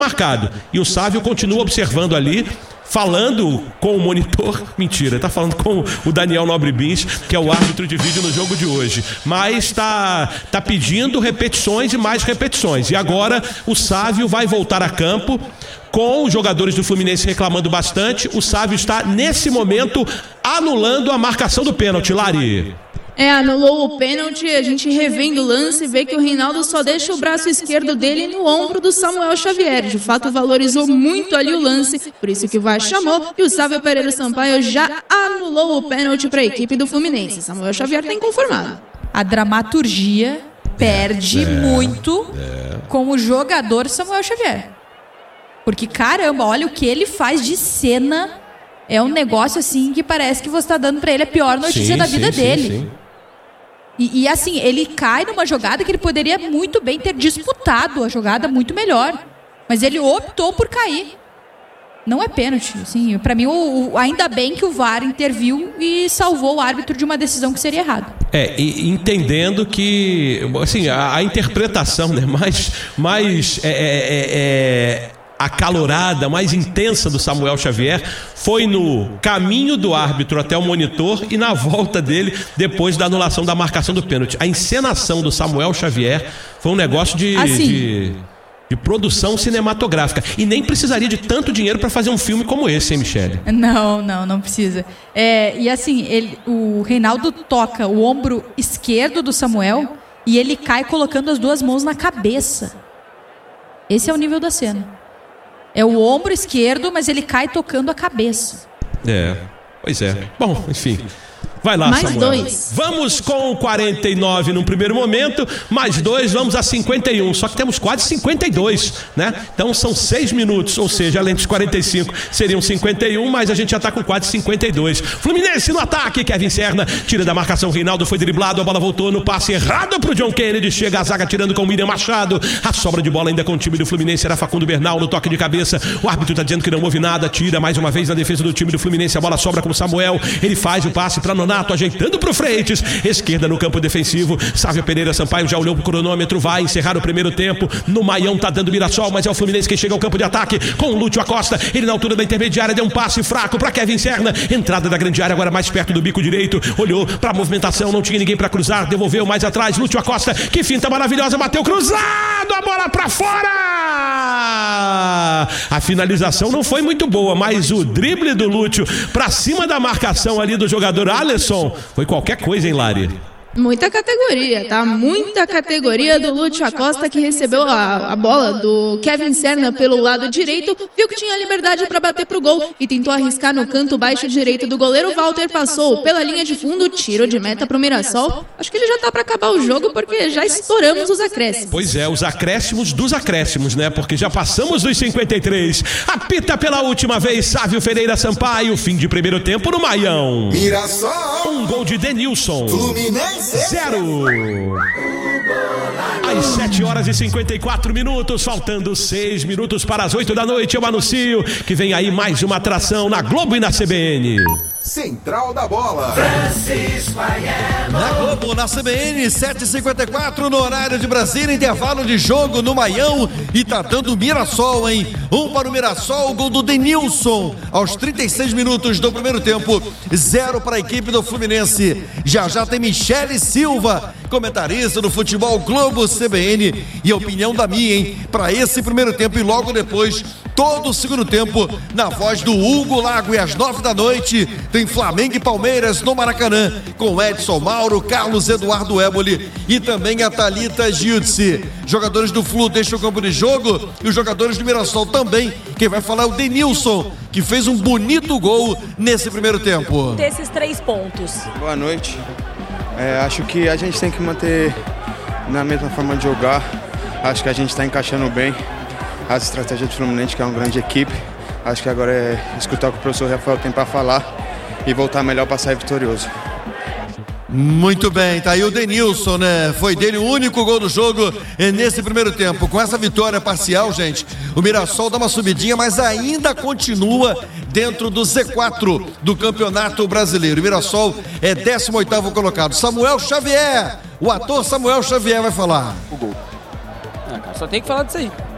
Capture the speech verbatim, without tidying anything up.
marcado. E o Sávio continua observando ali, falando com o monitor, mentira, tá falando com o Daniel Nobre Bins, que é o árbitro de vídeo no jogo de hoje, mas tá, tá pedindo repetições e mais repetições. E agora o Sávio vai voltar a campo com os jogadores do Fluminense reclamando bastante. O Sávio está nesse momento anulando a marcação do pênalti, Lari. É, anulou o pênalti, a gente revendo o lance, vê que o Reinaldo só deixa o braço esquerdo dele no ombro do Samuel Xavier. De fato, valorizou muito ali o lance, por isso que o V A R chamou, e o Sávio Pereira Sampaio já anulou o pênalti para a equipe do Fluminense. Samuel Xavier tem conformado. A dramaturgia perde é, muito é. com o jogador Samuel Xavier. Porque, caramba, olha o que ele faz de cena. É um negócio assim que parece que você está dando para ele a pior notícia sim, da vida sim, dele. Sim, sim. E, e assim, ele cai numa jogada que ele poderia muito bem ter disputado a jogada muito melhor. Mas ele optou por cair. Não é pênalti. Assim, para mim, o, o, ainda bem que o V A R interviu e salvou o árbitro de uma decisão que seria errada. É, e, entendendo que assim, a, a interpretação, né, mais, mais é, é, é, acalorada, mais intensa do Samuel Xavier foi no caminho do árbitro até o monitor e na volta dele depois da anulação da marcação do pênalti. A encenação do Samuel Xavier foi um negócio de, assim, de, de produção cinematográfica. E nem precisaria de tanto dinheiro para fazer um filme como esse, hein, Michele? Não, não, não precisa. É, e assim, ele, o Reinaldo toca o ombro esquerdo do Samuel e ele cai colocando as duas mãos na cabeça. Esse é o nível da cena. É o ombro esquerdo, mas ele cai tocando a cabeça. É, pois é. Bom, enfim. Vai lá, mais Samuel. dois. Vamos com quarenta e nove no primeiro momento, mais dois, vamos a cinquenta e um. Só que temos quase cinquenta e dois, né? Então são seis minutos, ou seja, além dos quarenta e cinco seriam cinquenta e um, mas a gente já tá com quase cinquenta e dois. Fluminense no ataque, Kevin Serna tira da marcação, Reinaldo foi driblado, a bola voltou no passe errado pro John Kennedy, chega a zaga tirando com o William Machado, a sobra de bola ainda com o time do Fluminense era Facundo Bernal no toque de cabeça, o árbitro tá dizendo que não houve nada, tira mais uma vez na defesa do time do Fluminense, a bola sobra com o Samuel, ele faz o passe pra Nonato, ajeitando pro Freitas, esquerda no campo defensivo, Sávio Pereira Sampaio já olhou pro cronômetro, vai encerrar o primeiro tempo, no Maião tá dando Mirassol, mas é o Fluminense que chega ao campo de ataque, com o Lúcio Acosta, ele na altura da intermediária deu um passe fraco pra Kevin Serna, entrada da grande área agora mais perto do bico direito, olhou pra movimentação, não tinha ninguém pra cruzar, devolveu mais atrás, Lúcio Acosta, que finta maravilhosa, bateu cruzado, a bola pra fora! A finalização não foi muito boa, mas o drible do Lúcio pra cima da marcação ali do jogador Alisson foi qualquer coisa, hein, Lari? Muita categoria, tá? Muita categoria do Lúcio Acosta, que recebeu a, a bola do Kevin Serna pelo lado direito, viu que tinha liberdade para bater pro gol e tentou arriscar no canto baixo direito do goleiro. Walter passou pela linha de fundo, tiro de meta pro Mirassol. Acho que ele já tá para acabar o jogo, porque já estouramos os acréscimos. Pois é, os acréscimos dos acréscimos, né? Porque já passamos dos cinquenta e três. Apita pela última vez, Sávio Pereira Sampaio, fim de primeiro tempo no Maião. Mirassol! Um gol de Denilson. Fluminense! Zero. Às sete horas e cinquenta e quatro minutos, faltando seis minutos para as oito da noite, eu anuncio que vem aí mais uma atração na Globo e na C B N. Central da Bola. Na Globo, na C B N, sete e cinquenta e quatro no horário de Brasília, intervalo de jogo no Maião e tá dando Mirassol, hein? Um para o Mirassol, gol do Denilson aos trinta e seis minutos do primeiro tempo, zero para a equipe do Fluminense. Já já tem Michele Silva, comentarista do Futebol Globo C B N, e a opinião da minha, hein? Para esse primeiro tempo e logo depois, todo o segundo tempo, na voz do Hugo Lago, e às nove da noite tem Flamengo e Palmeiras no Maracanã, com Edson Mauro, Carlos Eduardo Éboli e também a Thalita Giudice. Jogadores do Flu deixam o campo de jogo e os jogadores do Mirassol também. Quem vai falar é o Denilson, que fez um bonito gol nesse primeiro tempo. Desses três pontos. Boa noite. É, acho que a gente tem que manter na mesma forma de jogar. Acho que a gente está encaixando bem as estratégias do Fluminense, que é uma grande equipe. Acho que agora é escutar o que o professor Rafael tem para falar e voltar melhor para sair vitorioso. Muito bem, tá aí o Denilson, né? Foi dele o único gol do jogo nesse primeiro tempo. Com essa vitória parcial, gente, o Mirassol dá uma subidinha, mas ainda continua dentro do Z quatro do Campeonato Brasileiro. O Mirassol é décimo oitavo colocado. Samuel Xavier, o ator Samuel Xavier vai falar. O gol. Ah, cara, só tem que falar disso aí.